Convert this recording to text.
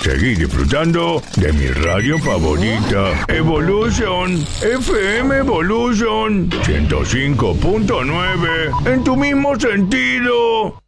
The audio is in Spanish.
Seguí disfrutando de mi radio favorita, Evolution, FM Evolution 105.9, en tu mismo sentido.